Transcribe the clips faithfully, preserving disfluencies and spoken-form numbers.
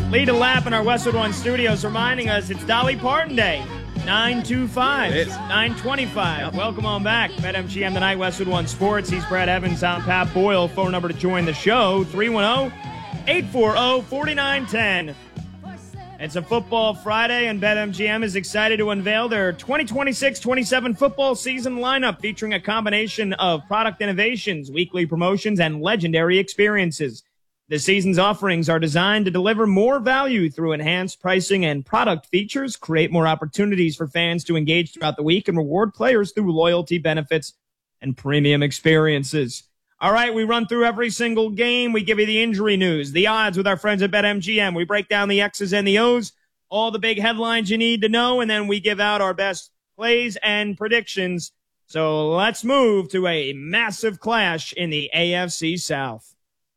Lead a lap in our Westwood One studios, reminding us it's Dolly Parton Day. nine two five. It is. nine twenty-five. Yep. Welcome on back. BetMGM tonight, Westwood One Sports. He's Brad Evans. I'm Pat Boyle. Phone number to join the show, three one zero, eight four zero, four nine one zero. It's a football Friday, and BetMGM is excited to unveil their twenty twenty-six twenty-seven football season lineup featuring a combination of product innovations, weekly promotions, and legendary experiences. The season's offerings are designed to deliver more value through enhanced pricing and product features, create more opportunities for fans to engage throughout the week, and reward players through loyalty benefits and premium experiences. All right, we run through every single game. We give you the injury news, the odds with our friends at BetMGM. We break down the X's and the O's, all the big headlines you need to know, and then we give out our best plays and predictions. So let's move to a massive clash in the A F C South.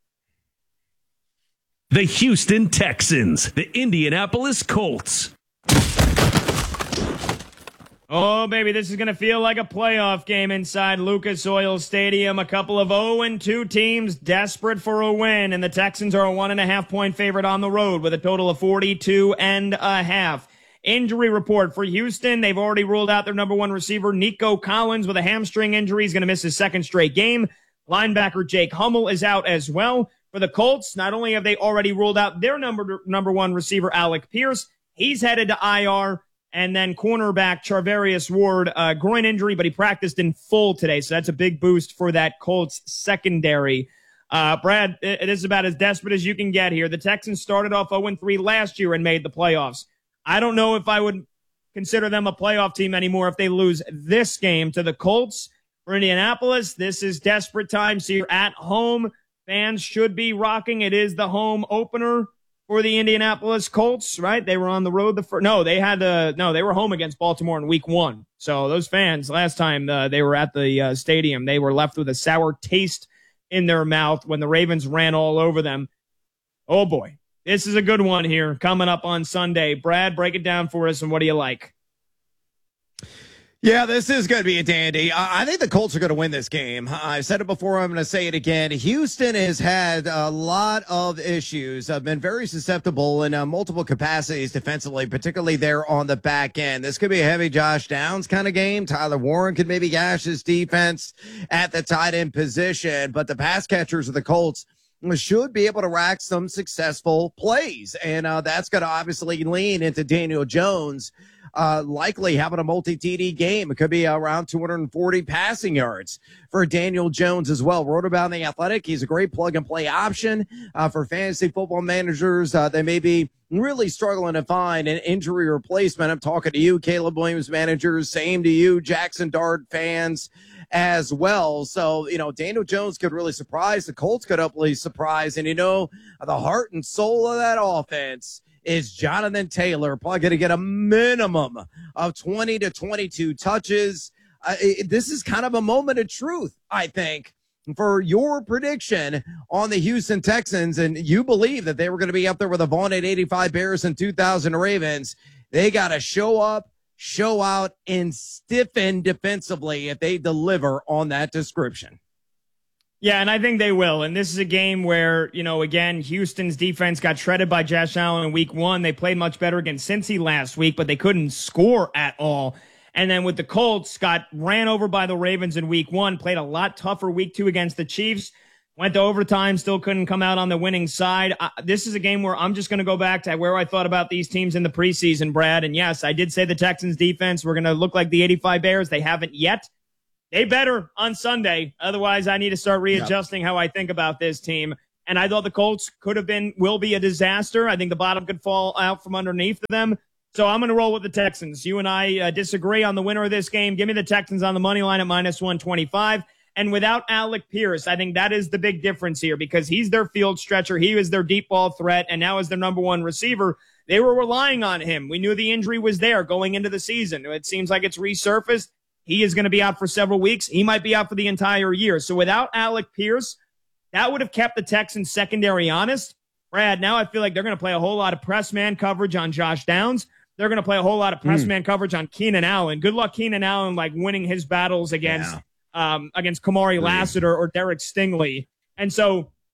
The Houston Texans, the Indianapolis Colts. Oh, baby, this is going to feel like a playoff game inside Lucas Oil Stadium. A couple of oh and two teams desperate for a win, and the Texans are a one and a half point favorite on the road with a total of forty-two and a half. Injury report for Houston. They've already ruled out their number one receiver, Nico Collins, with a hamstring injury. He's going to miss his second straight game. Linebacker Jake Hummel is out as well. For the Colts, not only have they already ruled out their number number one receiver, Alec Pierce, he's headed to I R. And then cornerback Charvarius Ward, uh, groin injury, but he practiced in full today. So that's a big boost for that Colts secondary. Uh, Brad, it is about as desperate as you can get here. The Texans started off oh and three last year and made the playoffs. I don't know if I would consider them a playoff team anymore if they lose this game to the Colts. For Indianapolis, this is desperate times here at home. Fans should be rocking. It is the home opener for the Indianapolis Colts, right? They were on the road the first. No, they had to. No, they were home against Baltimore in week one. So those fans last time uh, they were at the uh, stadium, they were left with a sour taste in their mouth when the Ravens ran all over them. Oh boy, this is a good one here coming up on Sunday. Brad, break it down for us, and what do you like? Yeah, this is going to be a dandy. I think the Colts are going to win this game. I've said it before. I'm going to say it again. Houston has had a lot of issues. I've been very susceptible in uh, multiple capacities defensively, particularly there on the back end. This could be a heavy Josh Downs kind of game. Tyler Warren could maybe gash his defense at the tight end position, but the pass catchers of the Colts should be able to rack some successful plays. And uh, that's going to obviously lean into Daniel Jones Uh, likely having a multi-T D game. It could be around two hundred forty passing yards for Daniel Jones as well. Wrote about in The Athletic. He's a great plug-and-play option uh, for fantasy football managers. Uh, they may be really struggling to find an injury replacement. I'm talking to you, Caleb Williams managers. Same to you, Jackson Dart fans as well. So, you know, Daniel Jones could really surprise. The Colts could uply surprise. And, you know, the heart and soul of that offense is Jonathan Taylor, probably going to get a minimum of twenty to twenty-two touches. Uh, it, this is kind of a moment of truth, I think, for your prediction on the Houston Texans. And you believe that they were going to be up there with the vaunted eighty-five Bears and two thousand Ravens. They got to show up, show out, and stiffen defensively if they deliver on that description. Yeah, and I think they will. And this is a game where, you know, again, Houston's defense got shredded by Josh Allen in week one. They played much better against Cincy last week, but they couldn't score at all. And then with the Colts, got ran over by the Ravens in week one, played a lot tougher week two against the Chiefs, went to overtime, still couldn't come out on the winning side. Uh, this is a game where I'm just going to go back to where I thought about these teams in the preseason, Brad. And yes, I did say the Texans defense were going to look like the eighty-five Bears. They haven't yet. They better on Sunday. Otherwise, I need to start readjusting yep. how I think about this team. And I thought the Colts could have been, will be a disaster. I think the bottom could fall out from underneath them. So I'm going to roll with the Texans. You and I uh, disagree on the winner of this game. Give me the Texans on the money line at minus one twenty-five. And without Alec Pierce, I think that is the big difference here because he's their field stretcher. He is their deep ball threat. And now as their number one receiver, they were relying on him. We knew the injury was there going into the season. It seems like it's resurfaced. He is going to be out for several weeks. He might be out for the entire year. So without Alec Pierce, that would have kept the Texans secondary honest. Brad, now I feel like they're going to play a whole lot of press man coverage on Josh Downs. They're going to play a whole lot of press mm. man coverage on Keenan Allen. Good luck, Keenan Allen, like winning his battles against, yeah. um, against Kamari Lassiter or Derek Stingley. And so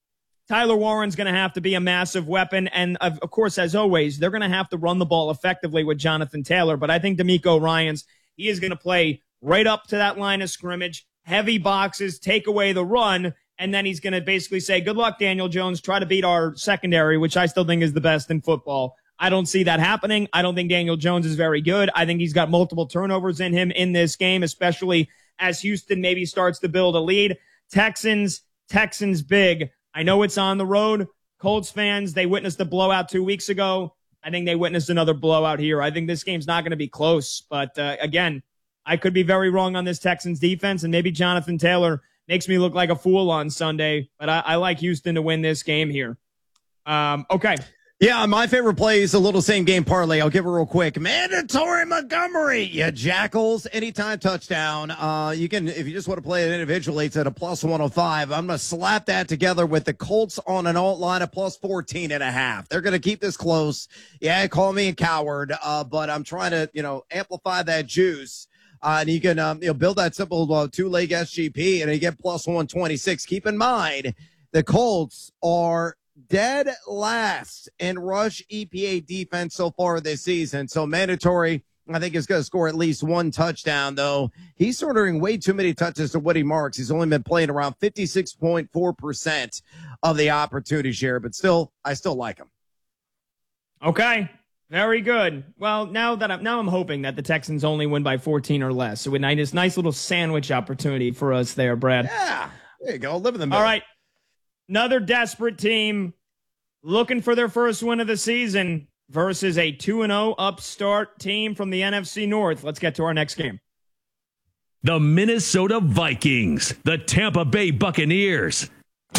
Tyler Warren's going to have to be a massive weapon. And, of, of course, as always, they're going to have to run the ball effectively with Jonathan Taylor. But I think D'Amico Ryans, he is going to play right up to that line of scrimmage, heavy boxes, take away the run, and then he's going to basically say, good luck, Daniel Jones, try to beat our secondary, which I still think is the best in football. I don't see that happening. I don't think Daniel Jones is very good. I think he's got multiple turnovers in him in this game, especially as Houston maybe starts to build a lead. Texans, Texans big. I know it's on the road. Colts fans, they witnessed a blowout two weeks ago. I think they witnessed another blowout here. I think this game's not going to be close. But, uh, again, I could be very wrong on this Texans defense, and maybe Jonathan Taylor makes me look like a fool on Sunday. But I, I like Houston to win this game here. Um, okay. Yeah, my favorite play is a little same game parlay. I'll give it real quick. Mandatory Montgomery, you jackals. Anytime touchdown. Uh, you can, if you just want to play it individually, it's at a plus one oh five. I'm going to slap that together with the Colts on an alt line of plus fourteen and a half. They're going to keep this close. Yeah, call me a coward, uh, but I'm trying to, you know, amplify that juice. Uh, and you can, um, you know, build that simple uh, two-leg S G P and you get plus one twenty-six. Keep in mind, the Colts are dead last in rush E P A defense so far this season. So mandatory, I think, is going to score at least one touchdown, though. He's ordering way too many touches to what he marks. He's only been playing around fifty-six point four percent of the opportunity share, but still, I still like him. Okay. Very good. Well, now that I'm now I'm hoping that the Texans only win by fourteen or less. So a nice, nice little sandwich opportunity for us there, Brad. Yeah. There you go. Live in the middle. All right. Another desperate team looking for their first win of the season versus a two and oh upstart team from the N F C North. Let's get to our next game. The Minnesota Vikings, the Tampa Bay Buccaneers.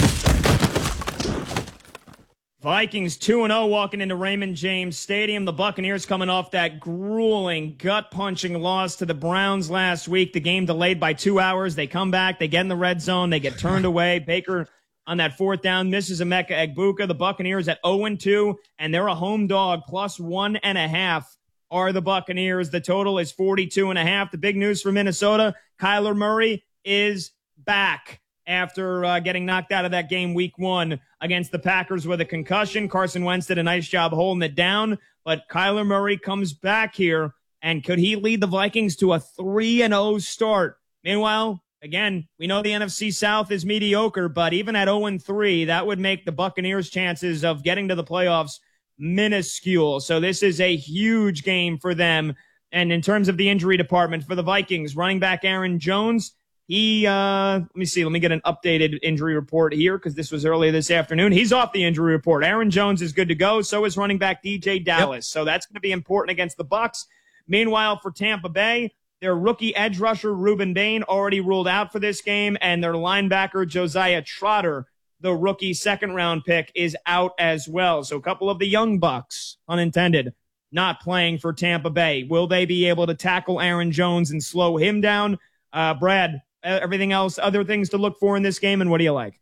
Vikings two and oh walking into Raymond James Stadium. The Buccaneers coming off that grueling, gut-punching loss to the Browns last week. The game delayed by two hours. They come back. They get in the red zone. They get turned away. Baker on that fourth down misses Emeka Egbuka. The Buccaneers at oh and two, and they're a home dog. Plus one and a half are the Buccaneers. The total is forty-two and a half. The big news for Minnesota, Kyler Murray is back after uh, getting knocked out of that game week one against the Packers with a concussion. Carson Wentz did a nice job holding it down, but Kyler Murray comes back here, and could he lead the Vikings to a three and oh start? Meanwhile, again, we know the N F C South is mediocre, but even at oh and three, that would make the Buccaneers' chances of getting to the playoffs minuscule. So this is a huge game for them. And in terms of the injury department for the Vikings, running back Aaron Jones, He, uh, let me see, let me get an updated injury report here because this was earlier this afternoon. He's off the injury report. Aaron Jones is good to go. So is running back D J Dallas. Yep. So that's going to be important against the Bucs. Meanwhile, for Tampa Bay, their rookie edge rusher, Reuben Bain, already ruled out for this game. And their linebacker, Josiah Trotter, the rookie second round pick, is out as well. So a couple of the young Bucs, unintended, not playing for Tampa Bay. Will they be able to tackle Aaron Jones and slow him down? Uh, Brad, everything else, other things to look for in this game, and what do you like?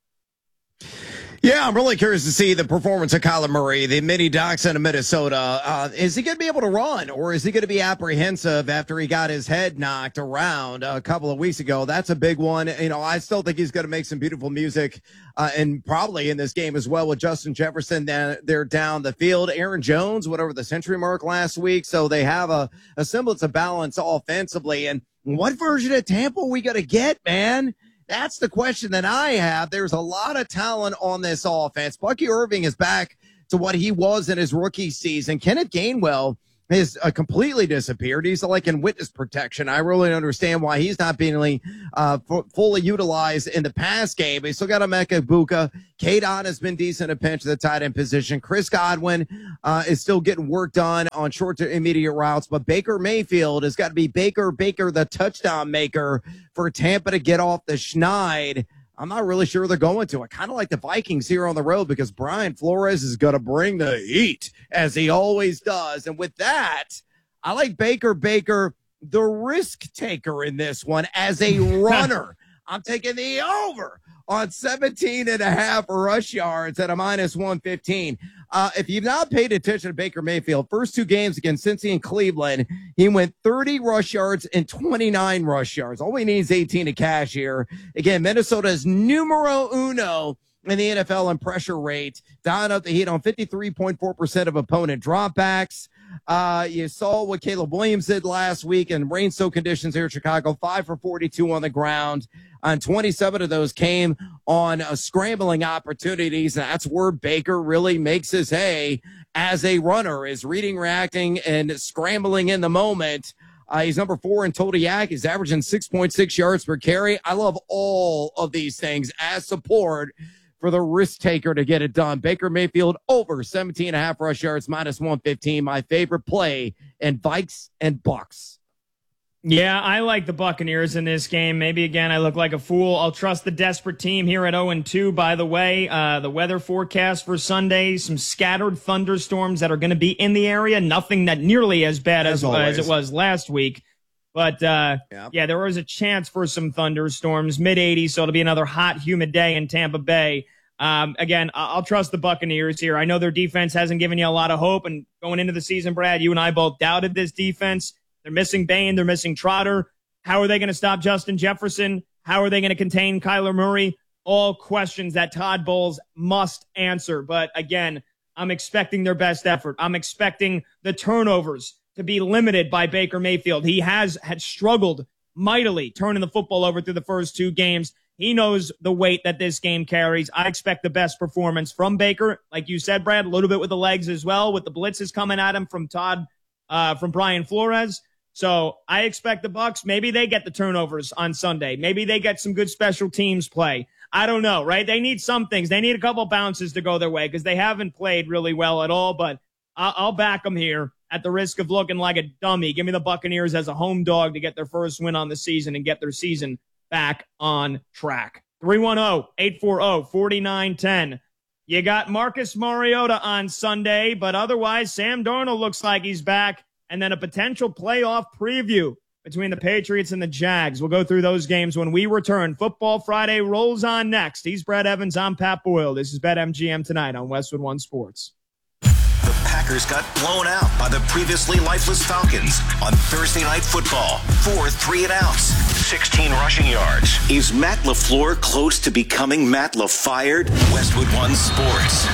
Yeah, I'm really curious to see the performance of Kyler Murray, the mini dachshund of Minnesota. Uh, is he going to be able to run, or is he going to be apprehensive after he got his head knocked around a couple of weeks ago? That's a big one. You know, I still think he's going to make some beautiful music, uh, and probably in this game as well with Justin Jefferson down, there down the field. Aaron Jones went over the century mark last week, so they have a, a semblance of balance offensively. And what version of Tampa are we going to get, man? That's the question that I have. There's a lot of talent on this offense. Bucky Irving is back to what he was in his rookie season. Kenneth Gainwell has uh, completely disappeared. He's like in witness protection. I really don't understand why he's not being uh, f- fully utilized in the pass game. But he's still got Emeka Egbuka. Cade Otton has been decent at pinch at the tight end position. Chris Godwin uh, is still getting work done on short to immediate routes. But Baker Mayfield has got to be Baker, Baker, the touchdown maker for Tampa to get off the schneid. I'm not really sure they're going to. I kind of like the Vikings here on the road because Brian Flores is going to bring the heat, as he always does. And with that, I like Baker Baker, the risk taker in this one as a runner. I'm taking the over on seventeen and a half rush yards at a minus one fifteen. Uh, if you've not paid attention to Baker Mayfield, first two games against Cincy and Cleveland, he went thirty rush yards and twenty-nine rush yards. All we need is eighteen to cash here. Again, Minnesota is numero uno in the N F L in pressure rate, dialing up the Heat on fifty-three point four percent of opponent dropbacks. Uh, you saw what Caleb Williams did last week in rain-soaked conditions here in Chicago, five for forty-two on the ground. And twenty-seven of those came on uh, scrambling opportunities. And that's where Baker really makes his hay as a runner, is reading, reacting, and scrambling in the moment. Uh, he's number four in total yak. He's averaging six point six yards per carry. I love all of these things as support for the risk taker to get it done. Baker Mayfield over seventeen and a half rush yards, minus one fifteen. My favorite play in Vikes and Bucks. Yeah, I like the Buccaneers in this game. Maybe, again, I look like a fool. I'll trust the desperate team here at oh and two, by the way. Uh, the weather forecast for Sunday, some scattered thunderstorms that are going to be in the area. Nothing that nearly as bad as, as, as it was last week. But, uh, yep. yeah, there was a chance for some thunderstorms, mid eighties, so it'll be another hot, humid day in Tampa Bay. Um, again, I'll trust the Buccaneers here. I know their defense hasn't given you a lot of hope, and going into the season, Brad, you and I both doubted this defense. They're missing Bain. They're missing Trotter. How are they going to stop Justin Jefferson? How are they going to contain Kyler Murray? All questions that Todd Bowles must answer. But again, I'm expecting their best effort. I'm expecting the turnovers to be limited by Baker Mayfield. He has had struggled mightily turning the football over through the first two games. He knows the weight that this game carries. I expect the best performance from Baker. Like you said, Brad, a little bit with the legs as well, with the blitzes coming at him from Todd, uh, from Brian Flores. So I expect the Bucs, maybe they get the turnovers on Sunday. Maybe they get some good special teams play. I don't know, right? They need some things. They need a couple bounces to go their way because they haven't played really well at all, but I'll, I'll back them here at the risk of looking like a dummy. Give me the Buccaneers as a home dog to get their first win on the season and get their season back on track. three one zero, eight four zero, four nine one zero. You got Marcus Mariota on Sunday, but otherwise Sam Darnold looks like he's back. And then a potential playoff preview between the Patriots and the Jags. We'll go through those games when we return. Football Friday rolls on next. He's Brad Evans. I'm Pat Boyle. This is BetMGM Tonight on Westwood One Sports. The Packers got blown out by the previously lifeless Falcons on Thursday Night Football. Four three and outs, sixteen rushing yards. Is Matt LaFleur close to becoming Matt LaFired? Westwood One Sports.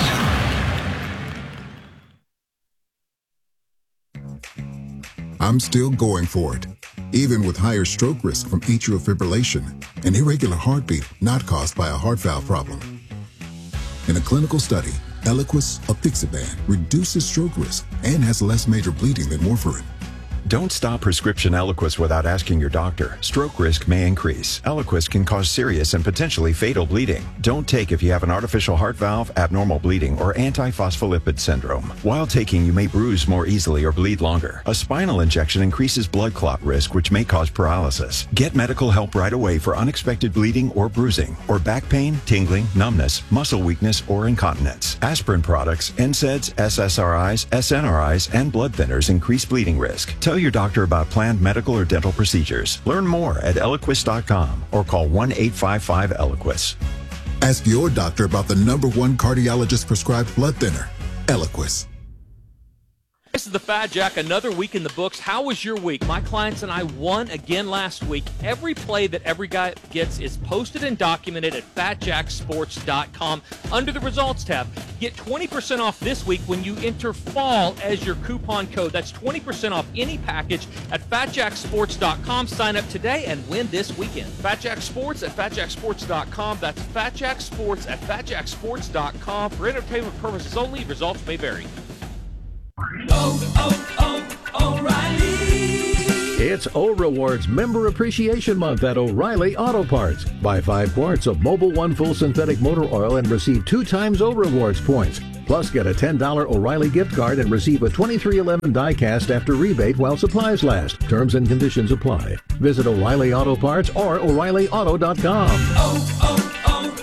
I'm still going for it, even with higher stroke risk from atrial fibrillation, an irregular heartbeat not caused by a heart valve problem. In a clinical study, Eliquis apixaban reduces stroke risk and has less major bleeding than warfarin. Don't stop prescription Eliquis without asking your doctor. Stroke risk may increase. Eliquis can cause serious and potentially fatal bleeding. Don't take if you have an artificial heart valve, abnormal bleeding, or antiphospholipid syndrome. While taking, you may bruise more easily or bleed longer. A spinal injection increases blood clot risk, which may cause paralysis. Get medical help right away for unexpected bleeding or bruising, or back pain, tingling, numbness, muscle weakness, or incontinence. Aspirin products, N SAIDs, S S R Is, S N R Is, and blood thinners increase bleeding risk. Tell your doctor about planned medical or dental procedures. Learn more at Eliquis dot com or call one eight five five Eliquis. Ask your doctor about the number one cardiologist prescribed blood thinner, Eliquis. This is the Fat Jack, another week in the books. How was your week? My clients and I won again last week. Every play that every guy gets is posted and documented at fat jack sports dot com under the results tab. Get twenty percent off this week when you enter fall as your coupon code. That's twenty percent off any package at fat jack sports dot com. Sign up today and win this weekend. Fatjack Sports at fat jack sports dot com. That's Fatjack Sports at fat jack sports dot com. For entertainment purposes only, results may vary. Oh, oh, oh, O'Reilly. It's O Rewards Member Appreciation Month at O'Reilly Auto Parts. Buy five quarts of Mobil One Full Synthetic Motor Oil and receive two times O Rewards points. Plus, get a ten dollars O'Reilly gift card and receive a twenty-three eleven die-cast after rebate while supplies last. Terms and conditions apply. Visit O'Reilly Auto Parts or O'Reilly Auto dot com. Oh,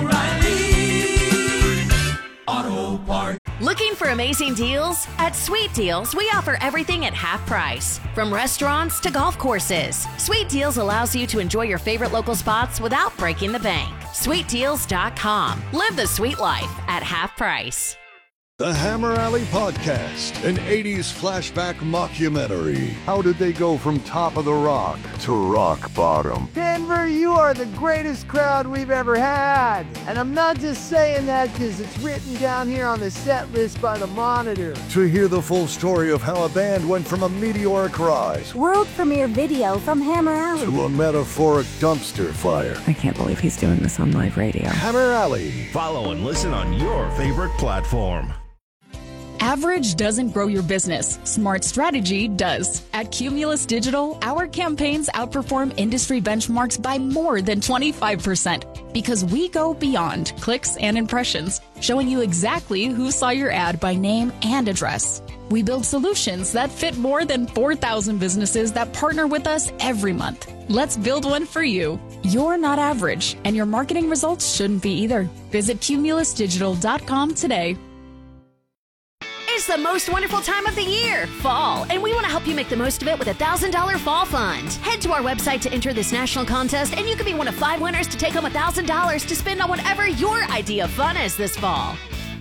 oh, oh, O'Reilly Auto Parts. Looking for amazing deals? At Sweet Deals, we offer everything at half price. From restaurants to golf courses, Sweet Deals allows you to enjoy your favorite local spots without breaking the bank. sweet deals dot com. Live the sweet life at half price. The Hammer Alley Podcast, an eighties flashback mockumentary. How did they go from top of the rock to rock bottom? Denver, you are the greatest crowd we've ever had. And I'm not just saying that because it's written down here on the set list by the Monitor. To hear the full story of how a band went from a meteoric rise, world premiere video from Hammer Alley, to a metaphoric dumpster fire. I can't believe he's doing this on live radio. Hammer Alley. Follow and listen on your favorite platform. Average doesn't grow your business. Smart strategy does. At Cumulus Digital, our campaigns outperform industry benchmarks by more than twenty-five percent because we go beyond clicks and impressions, showing you exactly who saw your ad by name and address. We build solutions that fit more than four thousand businesses that partner with us every month. Let's build one for you. You're not average, and your marketing results shouldn't be either. Visit cumulus digital dot com today. It's the most wonderful time of the year, fall, and we want to help you make the most of it with a one thousand dollars Fall Fund. Head to our website to enter this national contest, and you could be one of five winners to take home one thousand dollars to spend on whatever your idea of fun is this fall.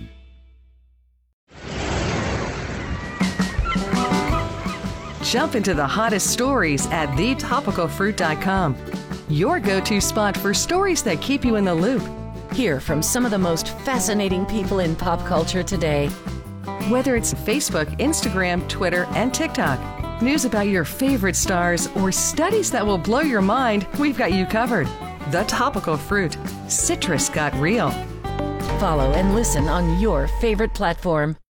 Jump into the hottest stories at the topical fruit dot com. Your go-to spot for stories that keep you in the loop. Hear from some of the most fascinating people in pop culture today. Whether it's Facebook, Instagram, Twitter, and TikTok, news about your favorite stars, or studies that will blow your mind, we've got you covered. The Topical Fruit. Citrus got real. Follow and listen on your favorite platform.